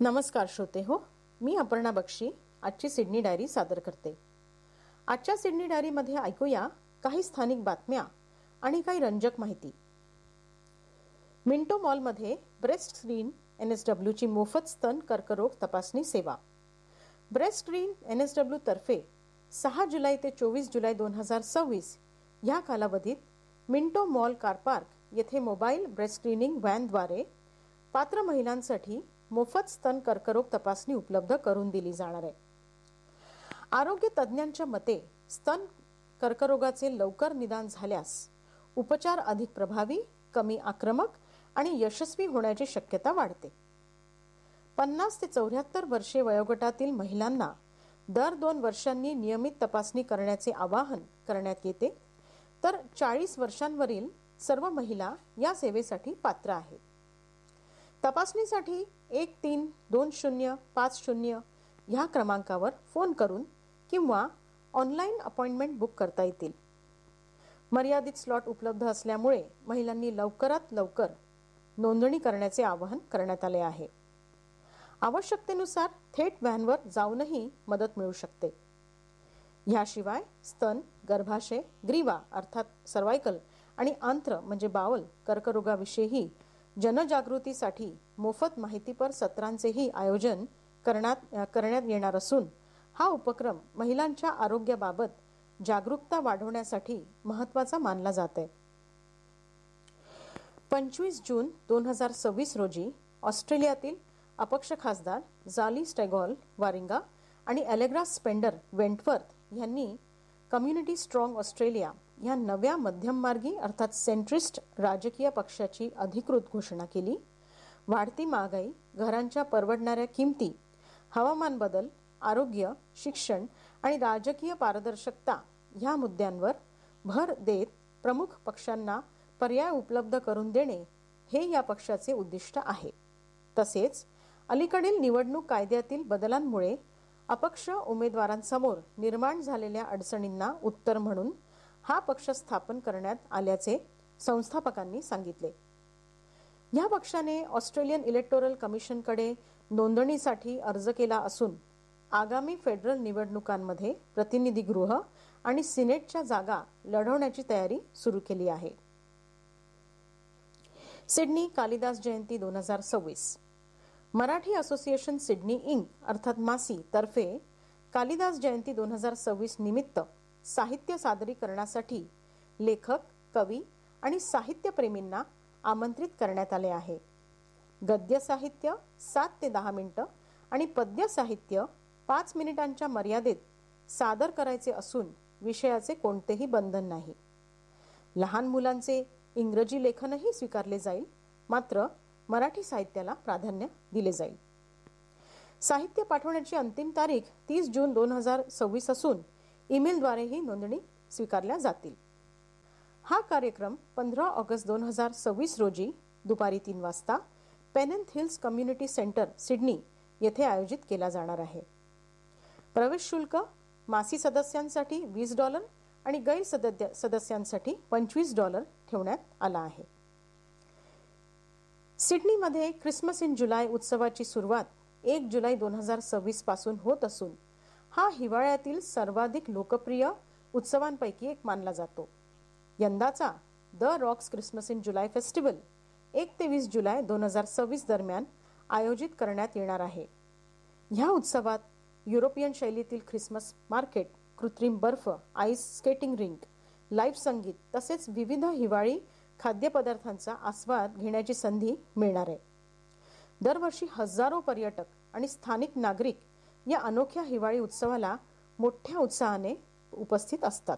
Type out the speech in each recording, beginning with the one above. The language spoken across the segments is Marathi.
नमस्कार श्रोते हो, मी अपर्णा बक्षी आजची सिडनी डायरी सादर करते. आजच्या सिडनी डायरीमध्ये ऐकूया काही स्थानिक बातम्या आणि काही रंजक माहिती. मिंटो मॉलमध्ये ब्रेस्ट स्क्रीन NSW ची मोफत स्तन कर्करोग तपासणी सेवा. ब्रेस्ट स्क्रीन NSW तर्फे 6 जुलै ते 24 जुलै 2026 या कालावधीत मिंटो मॉल कार पार्क येथे मोबाईल ब्रेस्ट स्क्रीनिंग व्हॅनद्वारे पात्र महिलांसाठी मोफत स्तन कर्करोग तपासणी उपलब्ध करून दिली जाणार आहे. आरोग्य तज्ज्ञांच्या मते स्तन कर्करोगाचे लवकर निदान झाल्यास उपचार अधिक प्रभावी, कमी आक्रमक आणि यशस्वी होण्याची शक्यता वाढते. 50 ते 74 वर्षे वयोगटातील महिलांना दर 2 वर्षांनी नियमित तपासणी करण्याचे आवाहन करण्यात येते, तर 40 वर्षांवरील सर्व महिला या सेवेसाठी पात्र आहेत. तपासणीसाठी 132050 ह्या क्रमांकावर फोन करून किंवा ऑनलाईन अपॉइंटमेंट बुक करता येतील. मर्यादित स्लॉट उपलब्ध असल्यामुळे महिलांनी लवकरात लवकर नोंदणी करण्याचे आवाहन करण्यात आले आहे. आवश्यकतेनुसार थेट व्हॅनवर जाऊनही मदत मिळू शकते. ह्याशिवाय स्तन, गर्भाशय, ग्रीवा अर्थात सर्वायकल आणि आंत्र म्हणजे बावल कर्करोगाविषयी जनजागृतीसाठी मोफत माहितीपर सत्रांचेही आयोजन करण्यात येणार असून हा उपक्रम महिलांच्या आरोग्याबाबत जागरूकता वाढवण्यासाठी महत्त्वाचा मानला जात आहे. 25 जून 2026 रोजी ऑस्ट्रेलियातील अपक्ष खासदार झाली स्टेगॉल वारिंगा आणि एलेग्रा स्पेंडर वेंटवर्थ यांनी कम्युनिटी स्ट्रॉंग ऑस्ट्रेलिया या नव्या मध्यममार्गी अर्थात सेंट्रिस्ट राजकीय पक्षाची अधिकृत घोषणा केली. वाढती महागाई, घरांच्या परवडणाऱ्या किमती, हवामान बदल, आरोग्य, शिक्षण आणि राजकीय पारदर्शकता ह्या मुद्द्यांवर भर देत प्रमुख पक्षांना पर्याय उपलब्ध करून देणे हे या पक्षाचे उद्दिष्ट आहे. तसेच अलीकडील निवडणूक कायद्यातील बदलांमुळे अपक्ष उमेदवारांसमोर निर्माण झालेल्या अडचणींना उत्तर म्हणून हा पक्ष स्थापन करण्यात आल्याचे संस्थापकांनी सांगितले. या पक्षाने ऑस्ट्रेलियन इलेक्टोरल कमिशनकडे नोंदणीसाठी अर्ज केला असून आगामी फेडरल निवडणुकांमध्ये प्रतिनिधीगृह आणि सिनेटच्या जागा लढवण्याची तयारी सुरू केली आहे. सिडनी कालिदास जयंती 2026. मराठी असोसिएशन सिडनी इंक अर्थात मासी तर्फे कालिदास जयंती 2026 निमित्त साहित्य सादरीकरणासाठी लेखक, कवी आणि साहित्यप्रेमींना आमंत्रित करण्यात आले आहे. गद्य साहित्य 7 ते 10 मिनिटं आणि पद्य साहित्य 5 मिनिटांच्या मर्यादेत सादर करायचे असून विषयाचे कोणतेही बंधन नाही. लहान मुलांचे इंग्रजी लेखनही स्वीकारले जाईल, मात्र मराठी साहित्याला प्राधान्य दिले जाईल. साहित्य पाठवण्याची अंतिम तारीख 30 जून 2026 असून ईमेलद्वारेही नोंदणी स्वीकारल्या जातील. हा कार्यक्रम 15 ऑगस्ट 2026 रोजी दुपारी 3 वाजता पेनेंथ हिल्स कम्युनिटी सेंटर सिडनी येथे आयोजित केला जाणार आहे. प्रवेश शुल्क मासी सदस्यांसाठी $20 आणि गैर सदस्यांसाठी $25 ठेवण्यात आला आहे. सिडनीमध्ये ख्रिसमस इन जुलै उत्सवाची सुरुवात 1 जुलै 2026 पासून होत असून हा हिवाळ्यातील सर्वाधिक लोकप्रिय उत्सवांपैकी एक मानला जातो. यंदाचा the Roxx Christmas in July festival 1 ते 20 जुलै 2026 दरम्यान आयोजित करण्यात येणार आहे. ह्या उत्सवात युरोपियन शैलीतील ख्रिसमस मार्केट, कृत्रिम बर्फ, आईस स्केटिंग रिंक, लाईव्ह संगीत तसेच विविध हिवाळी खाद्यपदार्थांचा आस्वाद घेण्याची संधी मिळणार आहे. दरवर्षी हजारो पर्यटक आणि स्थानिक नागरिक या अनोख्या हिवाळी उत्सवाला मोठ्या उत्साहाने उपस्थित असतात.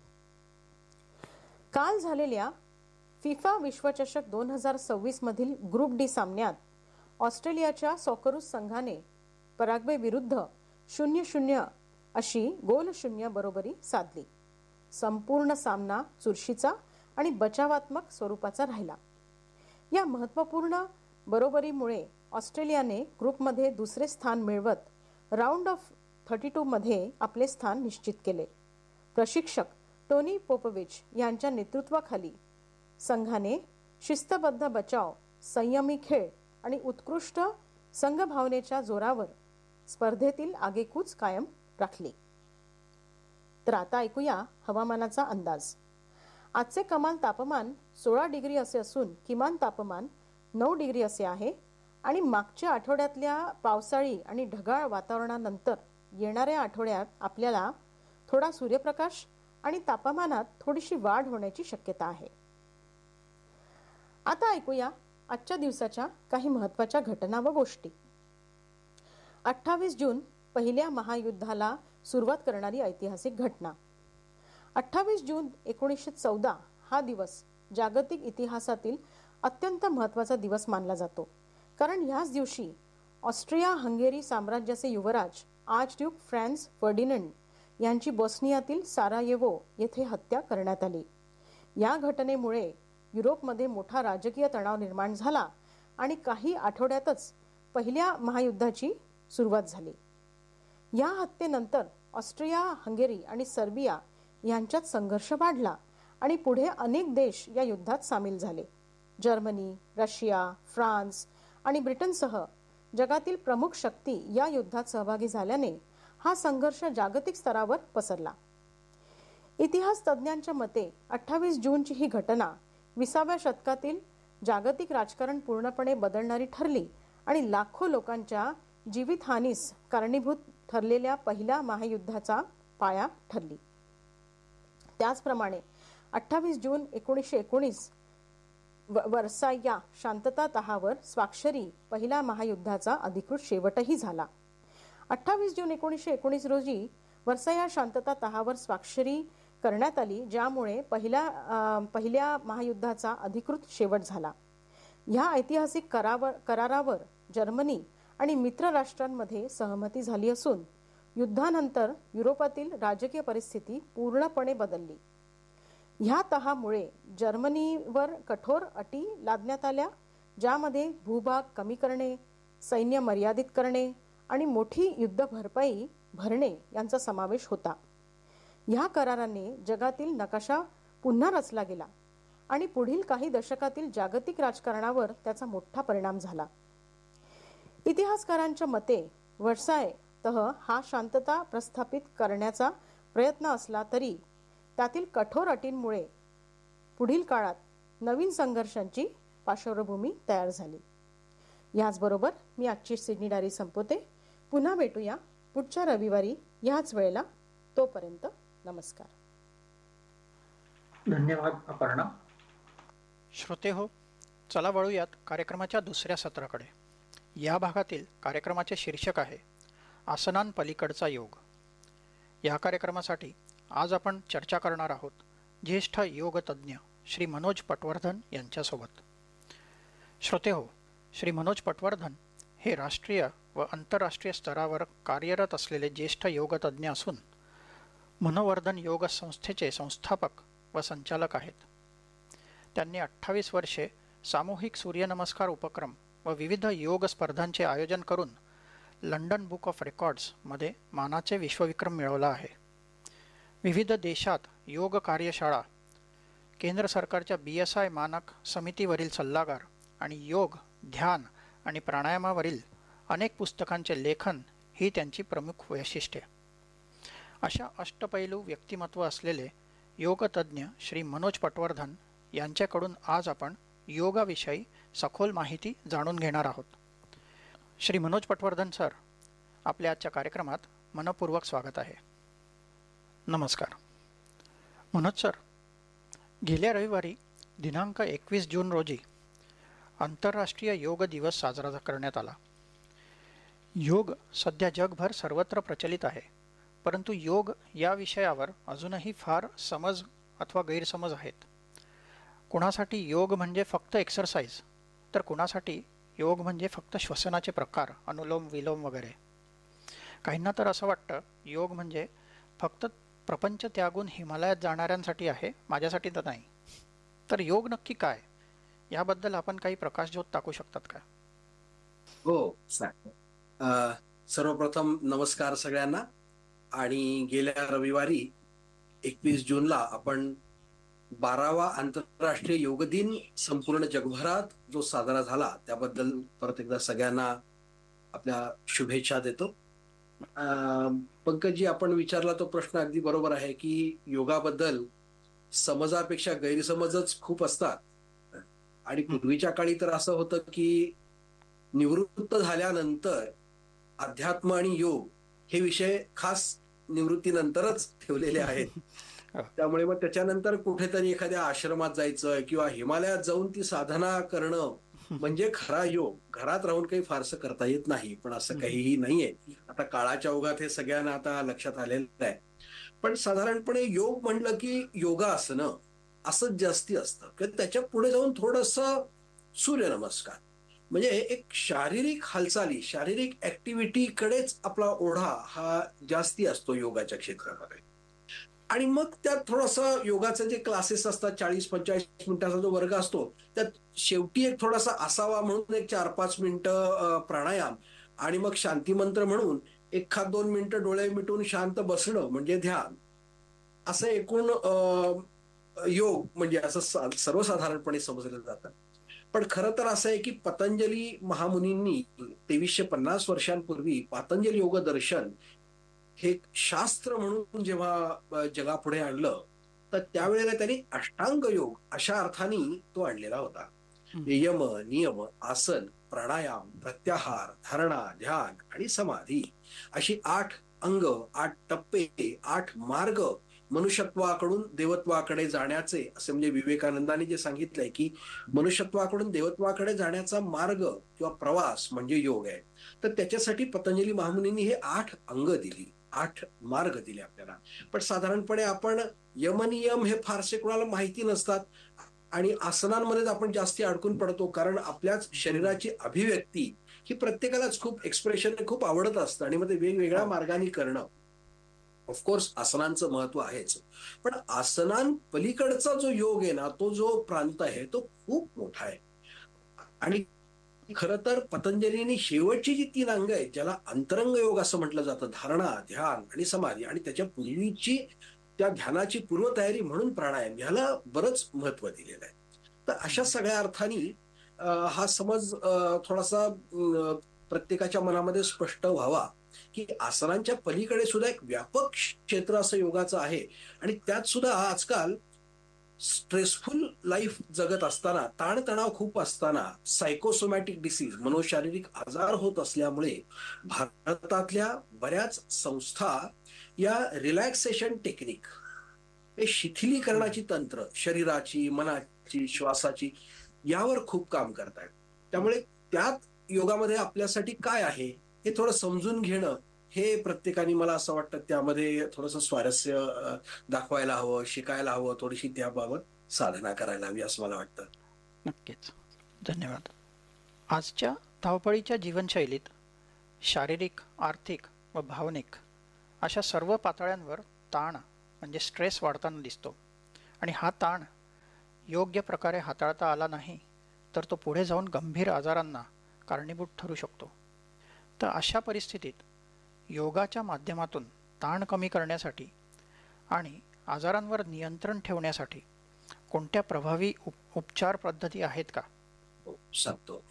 काल झालेल्या फिफा विश्वचषक 2026 मधील ग्रुप डी सामन्यात ऑस्ट्रेलियाच्या सॉकरूस संघाने पराग्वे विरुद्ध 0-0 अशी गोलशून्य बरोबरी साधली. संपूर्ण सामना चुरशीचा आणि बचावात्मक स्वरूपाचा राहिला. या महत्त्वपूर्ण बरोबरीमुळे ऑस्ट्रेलियाने ग्रुपमध्ये दुसरे स्थान मिळवत राऊंड ऑफ 32 मध्ये आपले स्थान निश्चित केले. प्रशिक्षक टोनी पोपोविच यांच्या नेतृत्वाखाली संघाने शिस्तबद्ध बचाव, संयमी खेळ आणि उत्कृष्ट संघभावनेच्या जोरावर स्पर्धेतील आगेकूच कायम राखली. तर आता ऐकूया हवामानाचा अंदाज. आजचे कमाल तापमान 16 डिग्री असे असून किमान तापमान 9 डिग्री असे आहे आणि मागच्या आठवड्यातल्या पावसाळी आणि ढगाळ वातावरणानंतर येणाऱ्या आठवड्यात आपल्याला थोडा सूर्यप्रकाश आणि तापमानात थोडीशी वाढ होण्याची शक्यता आहे. आता ऐकूया आजच्या दिवसाच्या काही महत्त्वाच्या घटना व गोष्टी. 28 जून पहिल्या महायुद्धाला सुरुवात करणारी ऐतिहासिक घटना. 28 जून 1914 हा दिवस जागतिक इतिहासातील अत्यंत महत्त्वाचा दिवस मानला जातो, कारण ह्याच दिवशी ऑस्ट्रिया हंगेरी साम्राज्याचे युवराज आर्चड्यूक फ्रान्स फर्डिनंड यांची बोस्नियातील सारायेवो येथे हत्या करण्यात आली. या घटनेमुळे युरोपमध्ये मोठा राजकीय तणाव निर्माण झाला आणि काही आठवड्यातच पहिल्या महायुद्धाची सुरुवात झाली. या हत्येनंतर ऑस्ट्रिया हंगेरी आणि सर्बिया यांच्यात संघर्ष वाढला आणि पुढे अनेक देश या युद्धात सामील झाले. जर्मनी, रशिया, फ्रान्स आणि ब्रिटनसह जगातील प्रमुख शक्ती या युद्धात सहभागी झाल्याने हा संघर्ष जागतिक स्तरावर पसरला. इतिहास तज्ज्ञांच्या मते 28 जूनची ही घटना 20व्या शतकातील जागतिक राजकारण पूर्णपणे बदलणारी ठरली आणि लाखो लोकांच्या जीवितहानीस कारणीभूत ठरलेल्या पहिल्या महायुद्धाचा पाया ठरली. त्याचप्रमाणे 28 जून 1919 वर्साय या शांतता तहावर स्वाक्षरी पहिल्या महायुद्धाचा अधिकृत शेवटही झाला. 28 जून 1919 रोजी वर्साय शांतता तहावर स्वाक्षरी करण्यात आली, ज्यामुळे पहिल्या महायुद्धाचा अधिकृत शेवट झाला. ह्या ऐतिहासिक करारावर जर्मनी आणि मित्र राष्ट्रांमध्ये सहमती झाली असून युद्धानंतर युरोपातील राजकीय परिस्थिती पूर्णपणे बदलली. ह्या तहामुळे जर्मनीवर कठोर अटी लादण्यात आल्या, ज्यामध्ये भूभाग कमी करणे, सैन्य मर्यादित करणे आणि मोठी युद्ध भरपाई भरणे यांचा समावेश होता. ह्या कराराने जगातील नकाशा पुन्हा रचला गेला आणि पुढील काही दशकातील जागतिक राजकारणावर त्याचा मोठा परिणाम झाला. इतिहासकारांच्या मते वर्साय तह हा शांतता प्रस्थापित करण्याचा प्रयत्न असला तरी त्यातील कठोर अटींमुळे पुढील काळात नवीन संघर्षांची पार्श्वभूमी तयार झाली. याचबरोबर मी आजची सिडनी डायरी संपवते. पुन्हा भेटूया पुढच्या रविवारी याच वेळेला. तोपर्यंत नमस्कार. धन्यवाद अपर्णा. श्रोते हो, चला वळूयात कार्यक्रमाच्या दुसऱ्या सत्राकडे. या भागातील कार्यक्रमाचे शीर्षक आहे आसनांपलीकडचा योग. या कार्यक्रमासाठी आज आपण चर्चा करणार आहोत ज्येष्ठ योगतज्ञ श्री मनोज पटवर्धन यांच्यासोबत. श्रोते हो, श्री मनोज पटवर्धन हे राष्ट्रीय व आंतरराष्ट्रीय स्तरावर कार्यरत असलेले ज्येष्ठ योगतज्ञ असून मनोवर्धन योग संस्थेचे संस्थापक व संचालक आहेत. त्यांनी 28 वर्षे सामूहिक सूर्यनमस्कार उपक्रम व विविध योग स्पर्धांचे आयोजन करून लंडन बुक ऑफ रेकॉर्ड्समध्ये मानाचे विश्वविक्रम मिळवला आहे. विविध देशात योग कार्यशाळा, केंद्र सरकारच्या BSI मानक समितीवरील सल्लागार आणि योग, ध्यान आणि प्राणायामावरील अनेक पुस्तकांचे लेखन ही त्यांची प्रमुख वैशिष्ट्ये. अशा अष्टपैलू व्यक्तिमत्व असलेले योगतज्ञ श्री मनोज पटवर्धन यांच्याकडून आज आपण योगाविषयी सखोल माहिती जाणून घेणार आहोत. श्री मनोज पटवर्धन सर, आपल्या आजच्या कार्यक्रमात मनपूर्वक स्वागत आहे. नमस्कार. मनोज सर, गेल्या रविवारी दिनांक 21 जून रोजी आंतरराष्ट्रीय योग दिवस साजरा करण्यात आला. योग सध्या जगभर सर्वत्र प्रचलित आहे, परंतु योग या विषयावर अजूनही फार समज अथवा गैरसमज आहेत. कुणासाठी योग म्हणजे फक्त एक्सरसाइज, तर कुणासाठी योग म्हणजे फक्त श्वसनाचे प्रकार, अनुलोम विलोम वगैरे. काहींना तर असं वाटतं योग म्हणजे फक्त प्रपंच त्यागून हिमालयात जाणाऱ्यांसाठी आहे, माझ्यासाठी तर नाही. तर योग नक्की काय, याबद्दल आपण काही प्रकाशझोत टाकू शकतात का? हो, सर्वप्रथम नमस्कार सगळ्यांना. आणि गेल्या रविवारी 21 जूनला आपण 12वा आंतरराष्ट्रीय योग दिन संपूर्ण जगभरात जो साजरा झाला त्याबद्दल परत एकदा सगळ्यांना आपल्या शुभेच्छा देतो. पंकजी, आपण विचारला तो प्रश्न अगदी बरोबर आहे की योगाबद्दल समजापेक्षा गैरसमजच खूप असतात. आणि पूर्वीच्या काळी तर असं होतं की निवृत्त झाल्यानंतर अध्यात्म आणि योग हे विषय खास निवृत्तीनंतरच ठेवलेले आहेत. त्यामुळे मग त्याच्यानंतर कुठेतरी एखाद्या आश्रमात जायचं किंवा हिमालयात जाऊन ती साधना करणं म्हणजे खरा योग. घरात राहून काही फारसं करता येत नाही, पण असं काहीही नाहीये. आता काळाच्या ओघात हे सगळ्यांना आता लक्षात आलेलं आहे. पण साधारणपणे योग म्हणलं की योगासनं असंच जास्ती असतं किंवा त्याच्या पुढे जाऊन थोडंसं सूर्यनमस्कार, म्हणजे एक शारीरिक हालचाली, शारीरिक ऍक्टिव्हिटीकडेच आपला ओढा हा जास्ती असतो योगाच्या क्षेत्रामध्ये. आणि मग त्यात थोडासा योगाचे जे क्लासेस असतात, 40-45 मिनिटाचा जो वर्ग असतो, त्यात शेवटी एक थोडासा असावा म्हणून एक 4-5 मिनिटं प्राणायाम, आणि मग शांतिमंत्र म्हणून 1-2 मिनिटं डोळे मिटून शांत बसणं म्हणजे ध्यान. असं एकूण योग म्हणजे असं सर्वसाधारणपणे समजलं जातं. पण खरं तर असं आहे की पतंजली महामुनींनी 2350 वर्षांपूर्वी पातंजली योग दर्शन हे एक शास्त्र म्हणून जेव्हा जगापुढे आणलं, तर त्यावेळेला त्यांनी अष्टांग योग अशा अर्थाने तो आणलेला होता. यम, नियम, आसन, प्राणायाम, प्रत्याहार, धारणा, ध्यान आणि समाधी अशी 8 अंग, 8 टप्पे, 8 मार्ग मनुष्यत्वाकडून देवत्वाकडे जाण्याचे, असे म्हणजे विवेकानंदांनी जे सांगितलंय की मनुष्यत्वाकडून देवत्वाकडे जाण्याचा मार्ग किंवा प्रवास म्हणजे योग आहे. तर त्याच्यासाठी पतंजली महामुनींनी हे 8 अंग दिली, 8 मार्ग दिले आपल्याला. पण साधारणपणे आपण यमनियम हे फारसे कोणाला माहिती नसतात आणि आसनांमध्येच आपण जास्ती अडकून पडतो, कारण आपल्याच शरीराची अभिव्यक्ती ही प्रत्येकालाच खूप एक्सप्रेशन खूप आवडत असतं आणि मग ते वेगवेगळ्या मार्गाने करणं. ऑफकोर्स आसनांचं महत्व आहेच, पण आसनांपलीकडचा जो योग आहे ना, तो जो प्रांत आहे तो खूप मोठा आहे. आणि खरं तर पतंजलींनी शेवटची जी 3 अंग आहेत, ज्याला अंतरंग योग असं म्हटलं जातं, धारणा, ध्यान आणि समाधी, आणि त्याच्या पूर्वीची त्या ध्यानाची पूर्वतयारी म्हणून प्राणायाम, ह्याला बरंच महत्व दिलेलं आहे. तर अशा सगळ्या अर्थाने हा समज थोडासा प्रत्येकाच्या मनामध्ये स्पष्ट व्हावा की आसनांच्या पलीकडे सुद्धा एक व्यापक क्षेत्र असं योगाचं आहे. आणि त्यात सुद्धा आजकाल स्ट्रेसफुल लाईफ जगत असताना, ताणतणाव खूप असताना, सायकोसोमॅटिक डिसीज, मनोशारीरिक आजार होत असल्यामुळे भारतातल्या बऱ्याच संस्था या रिलॅक्सेशन टेक्निक, हे शिथिलीकरणाची तंत्र, शरीराची, मनाची, श्वासाची, यावर खूप काम करतायत. त्यामुळे त्यात योगामध्ये आपल्यासाठी काय आहे हे थोडं समजून घेणं, हे प्रत्येकाने, मला असं वाटतं, त्यामध्ये थोडंसं स्वारस्य दाखवायला हवं, शिकायला हवं, थोडीशी त्याबाबत साधना करायला हवी असं मला वाटतं. नक्कीच, धन्यवाद. आजच्या धावपळीच्या जीवनशैलीत शारीरिक, आर्थिक व भावनिक अशा सर्व पातळ्यांवर ताण म्हणजे स्ट्रेस वाढताना दिसतो. आणि हा ताण योग्य प्रकारे हाताळता आला नाही तर तो पुढे जाऊन गंभीर आजारांना कारणीभूत ठरू शकतो. तर अशा परिस्थितीत योगाच्या माध्यमातून ताण कमी करण्यासाठी आणि आजारांवर नियंत्रण ठेवण्यासाठी कोणत्या प्रभावी उपचार पद्धती आहेत का? सांगतो.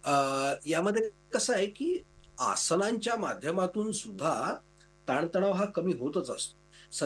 यामध्ये कसं आहे की आसनांच्या माध्यमातून सुद्धा ताणतणाव हा कमी होतच असतो.